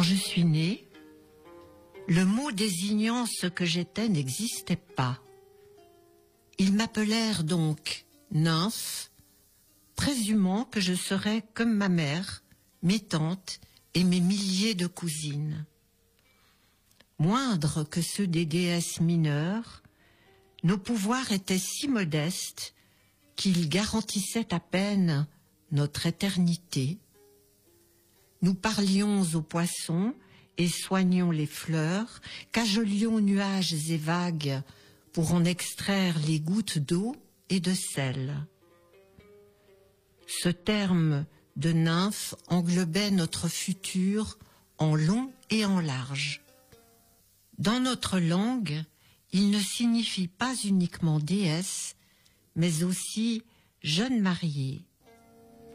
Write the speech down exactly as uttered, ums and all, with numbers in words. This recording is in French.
Quand je suis née, le mot désignant ce que j'étais n'existait pas. Ils m'appelèrent donc nymphe, présumant que je serais comme ma mère, mes tantes et mes milliers de cousines. Moindres que ceux des déesses mineures, nos pouvoirs étaient si modestes qu'ils garantissaient à peine notre éternité. Nous parlions aux poissons et soignions les fleurs, cajolions nuages et vagues pour en extraire les gouttes d'eau et de sel. Ce terme de nymphe englobait notre futur en long et en large. Dans notre langue, il ne signifie pas uniquement déesse, mais aussi jeune mariée.